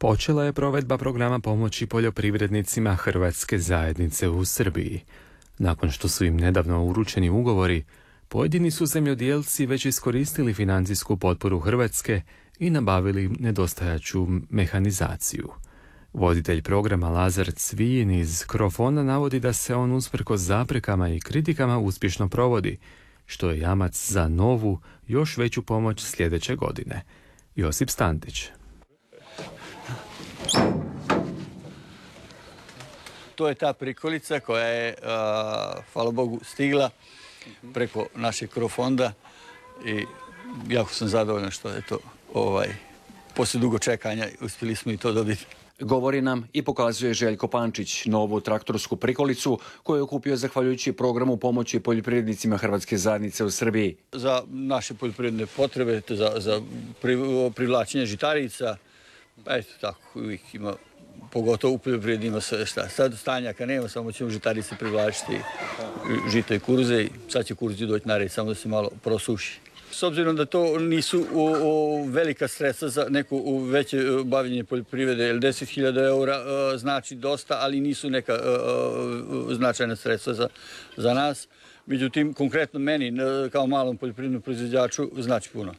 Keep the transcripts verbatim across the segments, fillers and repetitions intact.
Počela je provedba programa pomoći poljoprivrednicima Hrvatske zajednice u Srbiji. Nakon što su im nedavno uručeni ugovori, pojedini su zemljodijelci već iskoristili financijsku potporu Hrvatske i nabavili nedostajaću mehanizaciju. Voditelj programa Lazar Cvijin iz Krofonda navodi da se on usprkos zaprekama i kritikama uspješno provodi, što je jamac za novu, još veću pomoć sljedeće godine. Josip Stantić. To je ta prikolica koja je, a, hvala Bogu, stigla preko našeg Krofonda i jako sam zadovoljan što je to ovaj, poslije dugo čekanja uspjeli smo i to dobiti. Govori nam i pokazuje Željko Pančić, novu traktorsku prikolicu koju je kupio zahvaljujući programu pomoći poljoprivrednicima Hrvatske zajednice u Srbiji. Za naše poljoprivredne potrebe, za, za privlačenje žitarica, eto tako, uvijek ima, pogotovo u poljoprivredi ima sve šta. Sad stanjaka nema, samo ćemo žitarice privlačiti, žito i kuruze i sad će kuruzi doći na red, samo da se malo prosuši. S obzirom da to nisu o, o, velika sredstva za neko veće bavljenje poljoprivrede, jer deset hiljada eura e, znači dosta, ali nisu neka e, e, značajna sredstva za, za nas. Međutim, konkretno meni, kao malom poljoprivrednom proizvođaču, znači puno.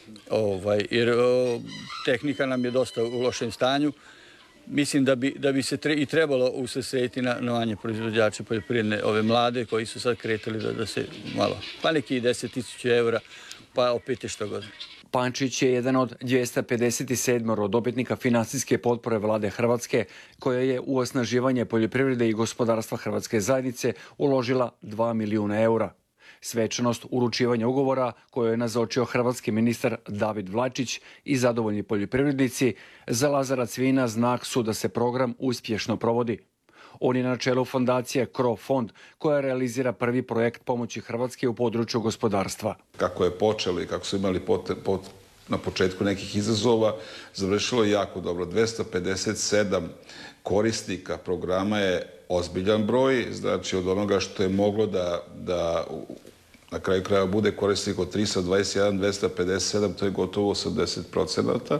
Ovaj, jer e, tehnika nam je dosta u lošem stanju. Mislim da bi, da bi se tre, i trebalo usredsrediti na, na manje proizvođače poljoprivredne, ove mlade koji su sad kretali da, da se malo, pa neki deset tisuća eura, pa opet je što god. Pančić je jedan od dvjesto pedeset sedam dobitnika financijske potpore vlade Hrvatske, koja je u osnaživanje poljoprivrede i gospodarstva Hrvatske zajednice uložila dva milijuna eura. Svečanost uručivanja ugovora koju je nazočio hrvatski ministar David Vlačić i zadovoljni poljoprivrednici, za Lazara Cvijina znak su da se program uspješno provodi. On je na čelu fondacije Krofond, koja realizira prvi projekt pomoći Hrvatske u području gospodarstva. Kako je počelo i kako su imali pot, pot, na početku nekih izazova, završilo je jako dobro. dvjesto pedeset sedam korisnika programa je ozbiljan broj, znači od onoga što je moglo da, da na kraju kraja bude korisnik od tristo dvadeset jedan dvjesto pedeset sedam, to je gotovo osamdeset procenata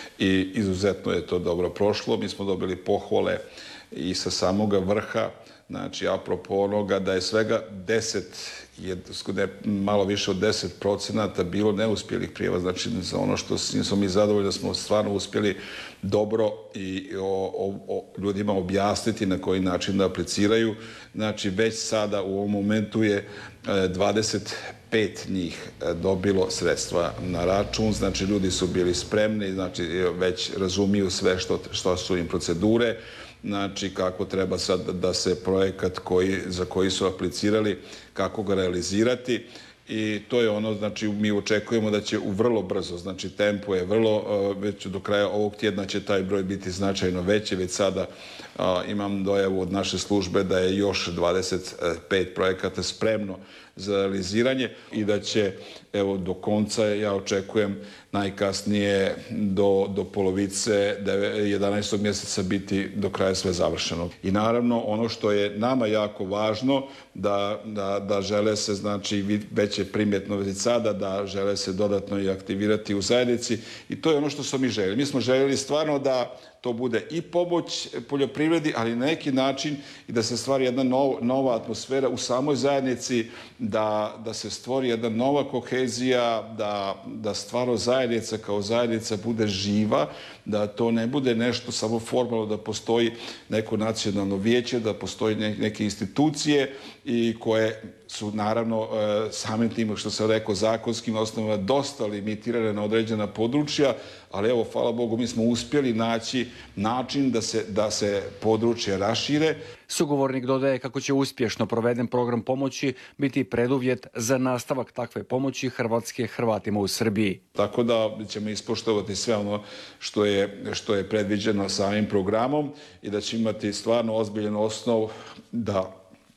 i izuzetno je to dobro prošlo. Mi smo dobili pohvale i sa samoga vrha, znači apropo onoga da je svega deset, ne, malo više od deset procenata bilo neuspjelih prijava, znači za ono što smo mi zadovoljni da smo stvarno uspjeli dobro i o, o, o ljudima objasniti na koji način da apliciraju. Znači već sada u ovom momentu je dvadeset pet njih dobilo sredstva na račun, znači ljudi su bili spremni, znači već razumiju sve što, što su im procedure, znači kako treba sad da se projekat koji, za koji su aplicirali, kako ga realizirati. I to je ono, znači mi očekujemo da će u vrlo brzo, znači tempo je vrlo, već do kraja ovog tjedna će taj broj biti značajno veći, već sada a, imam dojavu od naše službe da je još dvadeset pet projekata spremno za realiziranje i da će, evo, do konca, ja očekujem najkasnije do, do polovice jedanaestog mjeseca biti do kraja sve završeno. I naravno, ono što je nama jako važno, da, da, da žele se, znači, već je primjetno već sada, da žele se dodatno i aktivirati u zajednici i to je ono što smo mi željeli. Mi smo željeli stvarno da to bude i pomoć poljoprivredi, ali na neki način i da se stvari jedna nov, nova atmosfera u samoj zajednici, da, da se stvori jedna nova kohezija, da, da stvarno zajednica kao zajednica bude živa, da to ne bude nešto samo formalno, da postoji neko nacionalno vijeće, da postoji neke institucije i koje su naravno samim tim, što sam rekao, zakonskim osnovama dosta limitirane na određena područja, ali evo, hvala Bogu, mi smo uspjeli naći način da se, da se područje rašire. Sugovornik dodaje kako će uspješno proveden program pomoći biti preduvjet za nastavak takve pomoći Hrvatske Hrvatima u Srbiji. Tako da ćemo ispoštovati sve ono što je, što je predviđeno samim programom i da će imati stvarno ozbiljan osnov da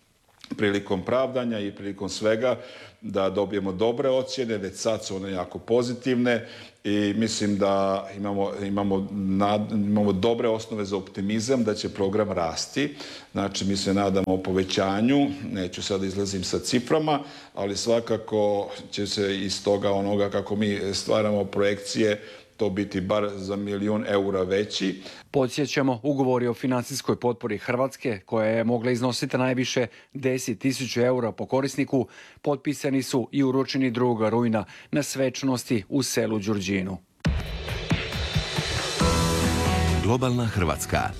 prilikom pravdanja i prilikom svega da dobijemo dobre ocjene, već sad su one jako pozitivne i mislim da imamo, imamo, nad, imamo dobre osnove za optimizam da će program rasti. Znači mi se nadamo povećanju, neću sad izlazim sa ciframa, ali svakako će se iz toga onoga kako mi stvaramo projekcije, to biti bar za milijun eura veći. Podsjećamo, ugovori o financijskoj potpori Hrvatske, koja je mogla iznositi najviše deset tisuća eura po korisniku, potpisani su i uručeni drugog rujna na svečanosti u selu Đurđinu. Globalna Hrvatska.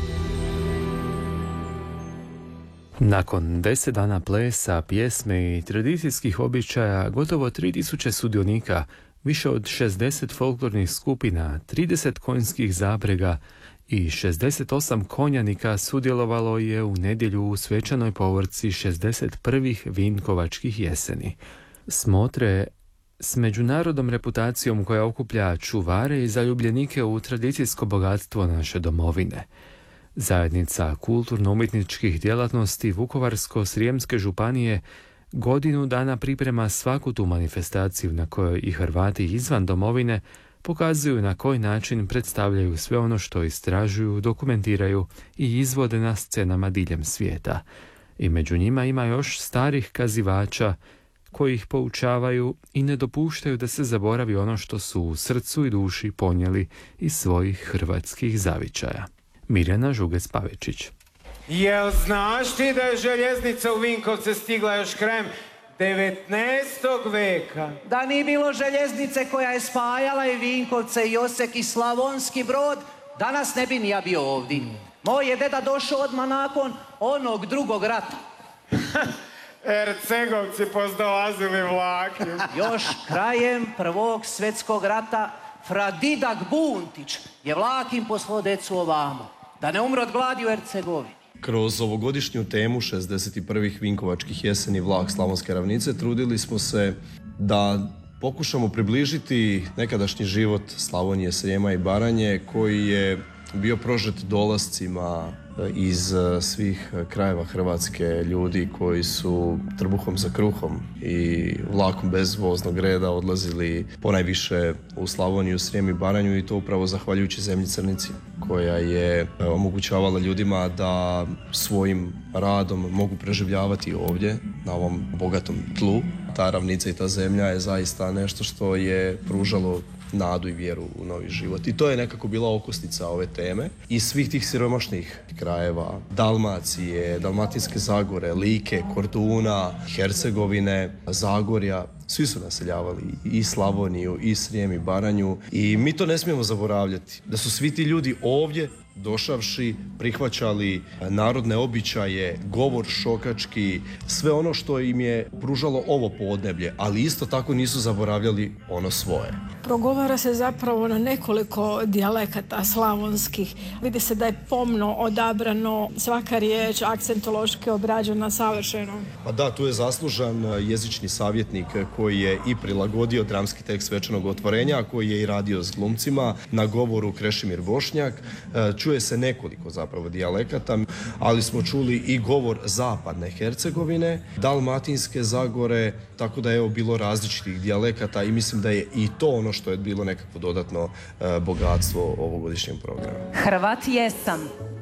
Nakon deset dana plesa, pjesme i tradicijskih običaja, gotovo tri tisuće sudionika, više od šezdeset folklornih skupina, trideset konjskih zaprega i šezdeset osam konjanika sudjelovalo je u nedjelju u svečanoj povorci šezdeset prvih Vinkovačkih jeseni. Smotre s međunarodnom reputacijom koja okuplja čuvare i zaljubljenike u tradicijsko bogatstvo naše domovine. Zajednica kulturno-umjetničkih djelatnosti Vukovarsko-srijemske županije godinu dana priprema svaku tu manifestaciju na kojoj i Hrvati izvan domovine pokazuju na koji način predstavljaju sve ono što istražuju, dokumentiraju i izvode na scenama diljem svijeta. I među njima ima još starih kazivača koji ih poučavaju i ne dopuštaju da se zaboravi ono što su u srcu i duši ponijeli iz svojih hrvatskih zavičaja. Mirjana Žugec-Pavičić. Jel znaš ti da je željeznica u Vinkovce stigla još krajem devetnaestog veka? Da nije bilo željeznice koja je spajala i Vinkovce i Osijek i Slavonski Brod, danas ne bi ni ja bio ovdje. Moj je deda došao odmah nakon onog drugog rata. Ercegovci pozdolazili vlakom. Još krajem prvog svjetskog rata Fradidak Buntić je vlakim poslao decu ovamo, da ne umre od gladi u Ercegovini. Kroz ovogodišnju temu šezdeset prvih Vinkovačkih jeseni vlak Slavonske ravnice trudili smo se da pokušamo približiti nekadašnji život Slavonije, Srijema i Baranje koji je bio prožet dolascima iz svih krajeva Hrvatske, ljudi koji su trbuhom za kruhom i vlakom bez voznog reda odlazili ponajviše u Slavoniju, Srijem i Baranju i to upravo zahvaljujući zemlji Crnici koja je omogućavala ljudima da svojim radom mogu preživljavati ovdje na ovom bogatom tlu. Ta ravnica i ta zemlja je zaista nešto što je pružalo nadu i vjeru u novi život. I to je nekako bila okosnica ove teme. Iz svih tih siromašnih krajeva, Dalmacije, Dalmatinske Zagore, Like, Korduna, Hercegovine, Zagorja, svi su naseljavali i Slavoniju, i Srijem, i Baranju. I mi to ne smijemo zaboravljati. Da su svi ti ljudi ovdje došavši, prihvaćali narodne običaje, govor šokački, sve ono što im je pružalo ovo podneblje, ali isto tako nisu zaboravljali ono svoje. Progovara se zapravo na nekoliko dijalekata slavonskih. Vidi se da je pomno odabrano, svaka riječ akcentološki obrađena savršeno. Pa da, tu je zaslužan jezični savjetnik koji je i prilagodio dramski tekst svečanog otvorenja, koji je i radio s glumcima, na govoru Krešimir Bošnjak. Čuje se nekoliko zapravo dijalekata, ali smo čuli i govor zapadne Hercegovine, Dalmatinske Zagore, tako da je evo bilo različitih dijalekata i mislim da je i to ono što je bilo nekako dodatno uh, bogatstvo ovogodišnjem programu. Hrvat jesam,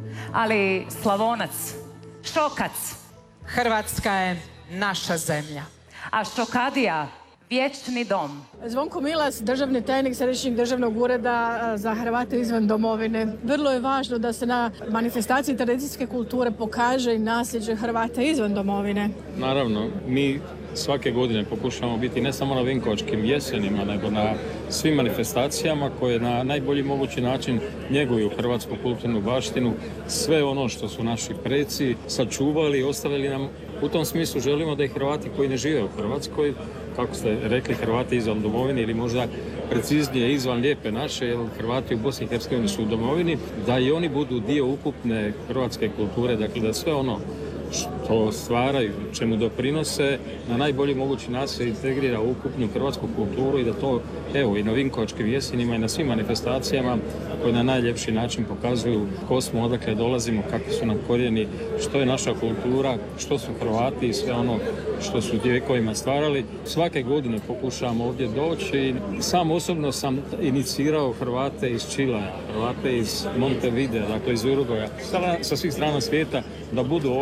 ali Slavonac, Šokac. Hrvatska je naša zemlja. A Šokadija, vječni dom. Zvonko Milas, državni tajnik Središnjeg državnog ureda za Hrvate izvan domovine. Vrlo je važno da se na manifestaciji tradicijske kulture pokaže i nasljeđe Hrvata izvan domovine. Naravno, mi svake godine pokušamo biti ne samo na Vinkovačkim jesenima, nego na svim manifestacijama koje na najbolji mogući način njeguju hrvatsku kulturnu baštinu, sve ono što su naši preci sačuvali i ostavili nam. U tom smislu želimo da i Hrvati koji ne žive u Hrvatskoj, kako ste rekli, Hrvati izvan domovine ili možda preciznije izvan lijepe naše, jer Hrvati u Bosni i Hercegovini su u domovini, da i oni budu dio ukupne hrvatske kulture, dakle da sve ono što stvaraju, čemu doprinose, na najbolji mogući način se integrira u ukupnu hrvatsku kulturu i da to, evo, i na Vinkovačkim jesenima i na svim manifestacijama koje na najljepši način pokazuju ko smo, odakle dolazimo, kakvi su nam korijeni, što je naša kultura, što su Hrvati i sve ono što su vjekovima stvarali. Svake godine pokušavam ovdje doći i sam osobno sam inicirao Hrvate iz Čilaja, Hrvate iz Montevidea, dakle iz Uruguaya, sa svih strana svijeta, da budu ovdje, da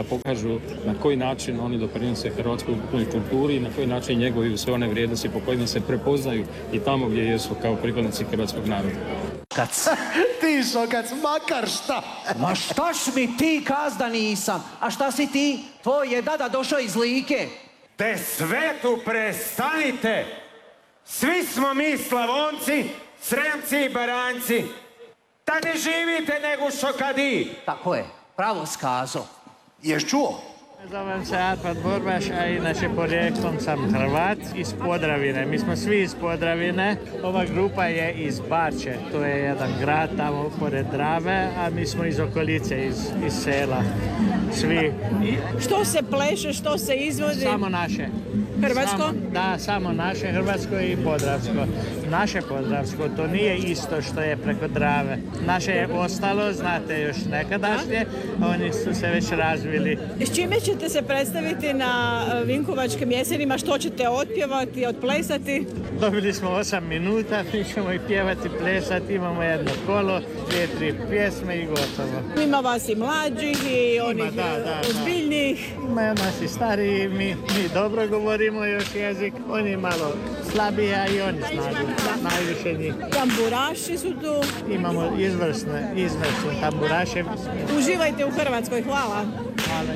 pokažu na koji način oni doprinose hrvatskoj kulturi i na koji način njeguju sve one vrijednosti po kojima se prepoznaju i tamo gdje jesu kao pripadnici hrvatskog naroda. Kac. Ti Šokac, makar šta? Ma štaš mi ti kaz da nisam? A šta si ti? Tvoj je dada došao iz Like. Te svetu prestanite! Svi smo mi Slavonci, Sremci i Baranjci. Da ne živite nego u Šokadiji. Tako je, pravo skazo. Ješ čuo? Zovem se Arpad Borbaš, a inače porijeklom sam Hrvat iz Podravine. Mi smo svi iz Podravine. Ova grupa je iz Barče, to je jedan grad tamo pored Drave, a mi smo iz okolice, iz, iz sela. Svi. Što se pleše, što se izvodi? Samo naše. Hrvatsko? Samo, da, samo naše hrvatsko i podravsko. Naše podravsko, to nije isto što je preko Drave. Naše je ostalo, znate, još nekadašnje, oni su se već razvili. S čime ćete se predstaviti na Vinkovačkim jesenima? Što ćete otpjevati, otplesati? Dobili smo osam minuta, mi ćemo i pjevati, plesati, imamo jedno kolo, dvije, tri pjesme i gotovo. Ima vas i mlađih i onih Ima, da, da, ozbiljnih. Ima nas i stariji, mi, mi dobro govorimo još jezik, oni malo slabiji, a i oni znaju, najviše njih. Tamburaši su tu. Imamo izvrsne, izvrsne tamburaše. Uživajte u Hrvatskoj, hvala. Hvala.